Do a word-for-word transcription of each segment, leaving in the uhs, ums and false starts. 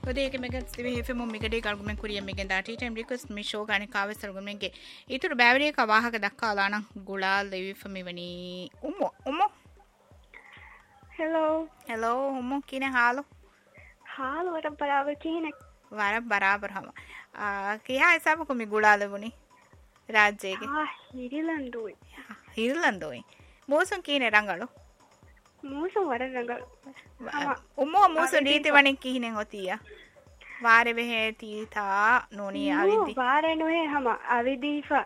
උදේක මෙගත් දිවි හිෆෙමු මිගඩේ කල්ගුමෙන් කුරිය මෙගෙන් දාටි time request මි show ගානේ කාවෙස් සල්ගුමෙන්ගේ ඊතුරු බෑවරිය ක වාහක දක්කාලා නම් ගුලා ලෙවි ෆමි වනි උම්මෝ උම්මෝ hello hello උම්මෝ කිනේ හාලෝ හාලෝ වර බරාබර කිනේ වර බරාබර හම आ किया हिसाब को मी गुड़ा लेवनी राज्य के हां हिरलंदोई हिरलंदोई मौसम कीने रंगलो मौसम वර रंगल उम्मो मौसम रीति वने कीने होती है वारे वेहे तीथा नोनी आविदी वारे नोहे हम आविदीफा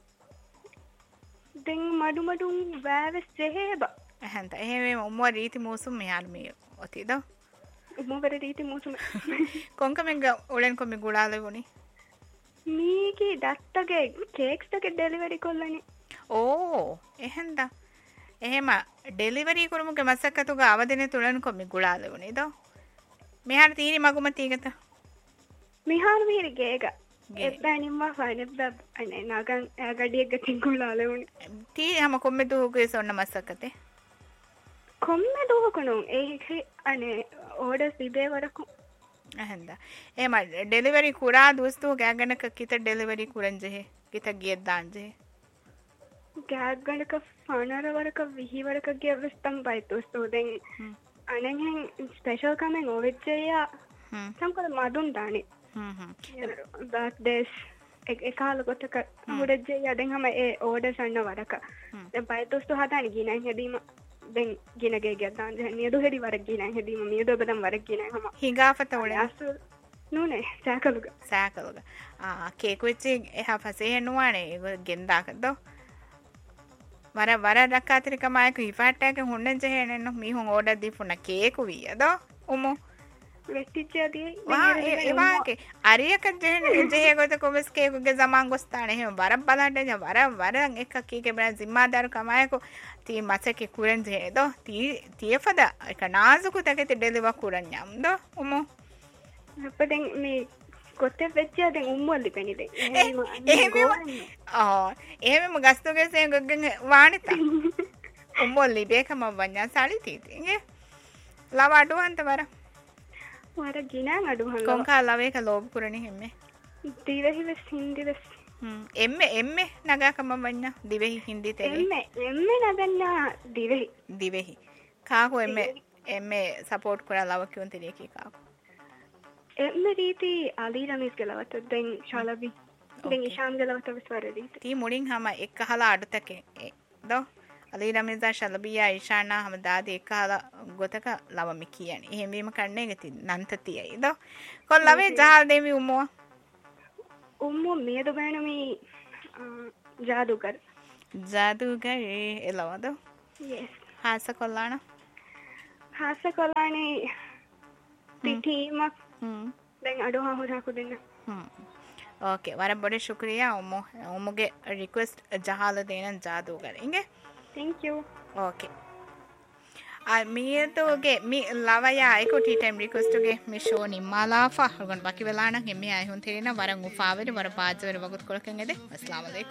दिन मडु मडु वावे सेहेब हंता एहे उम्मो रीति मौसम में यार में होती दो उम्मो वर रीति मौसम कौन का में ओलन को में गुड़ा लेवनी मीकी दत्तगे केक्स तक डेलीवरी कोल्लनी ओ එහෙන්ද එහෙම ඩෙලිවරි කරුමුගේ මසක්කතුග අවදිනේ තුලන් කොමි ගුලාලු නේද මෙහාර තීරි මගුම තීගත මෙහාර වීරි ගේග එබ්බැනිම්ම ෆයිනෙබ්බ අනේ නගන් ගඩියෙක් ගතින් ගුලාලු තී හැම කොම්මෙ දුහුගේ සොන්න මසක්කතේ කොම්මෙ දුහුකුණු ඒ අනේ ඕඩර්ස් දිබේ වරකු එහෙන්ද එහෙම ඩෙලිවරි කුරා දොස්තු ගෑගනක කිත ඩෙලිවරි කුරන්ජෙ කිත ගියෙත් දාන්ජෙ ගෑගනක ෆනර වරක විහි වරක ගෙවස්තම් බයිතොස්තු දෙන් අනෙන් ස්පෙෂල් කමෙන් ඔවෙච්චයා සම්කල මදුන් දානේ හ්ම් හ්ම් බර්ත්ඩේස් එකාල ගොතක මුඩජේ යදෙන් හැම ඒ ඕඩර්ස් අන්න වරක දැන් බයිතොස්තු හදානි ගිනන් හැදීම දැන් ගිනගේ ගියදාන් නියදු හෙඩි වරක් ගිනන් හැදීම නියදු බදම් වරක් ගිනන් හැම හිඟාෆත උලේ අසු නෝනේ සෑකලුග සෑකලුග ආ කේක් වෙච්චි එහා පසේ නුවානේ ඒක ගෙන්දාකද වර වර දක්කාතිරික මායක ඉෆාට්ටයක හොන්නෙන් ජෙහෙනෙන්න මීහොන් ඕඩර් දීපුන කේක් වියද උමෝ වෙස්ටිච්චදී වා ඒ වාගේ අරියක ජෙහෙන ජෙහෙ ගොත කොමස් කේකුගේ සමාන් ගොස්තානේ එහෙම වර බලන්න වර වරන් එක කීකේ බන जिम्मेदार කමායක ती මසකේ කුරන් ජෙහෙද ती තියපද එක නාසුකු තකේ ඩෙලිවර් කුරන් යම්ද උමෝ අපෙන් මේ කොතේ වෙච්චා දැන් උම්මල්ලි පෙනිදේ එහෙම ආ එහෙම ගස්තුගේ සෙන්ගගෙන් වානිත උම්මල්ලි බේකම වඤ්ඤා සාලි තීතිගේ ලව අඩුවන්ත වර වර ගිනන් අඩුවන් කොන්කා ලවේක ලෝබ කුරණි හැම්මේ දිවෙහි වෙස් හින්දි වෙස් හ්ම් එම්මේ එම්මේ නගාකම වඤ්ඤා දිවෙහි හින්දි තේ එම්මේ එම්මේ නගන්නා දිවෙහි දිවෙහි කාකෝ එම්මේ එම්මේ සපෝට් කරලා ලව කියොන් තේ කී කාකෝ එම්මේ රීති අලි රමේස් ගලවත දැන් ශාලබි දැන් ඉෂාම් ගලවත විස්වර රීති ती මුලින් හැම එක්කහලා අඩතකේ දෝ අලි රමේස් දා ශාලබියා ඉෂානා හැම දාදී එක්කහලා ගොතක ලවමි කියන්නේ එහෙම වීම කන්නේ ගති නන්තතියයි දෝ කොල් ලවේ ජහල් දෙවි උමෝ උම්මෝ මේද බෑනමි ජාදුකර් ජාදුකර් එලවද yes හාස කොල්ලාන හාස කොල්ලානේ පිටීමක් हम्म දැන් අඩෝ හොරාකු දෙන්න हम्म ओके वरा बड़े शुक्रिया उमो उमोगे रिक्वेस्ट जहाल देना जादू करेंगे थैंक यू ओके आ मी तो गे मी लावया एको टी टाइम रिक्वेस्ट गे मी शो नि मालाफा गन बाकी वेलाना गे मी आय हुन थेना वरा गुफावेर वरा बाजवेर वगुत कोलकेंगे दे अस्सलाम वालेकुम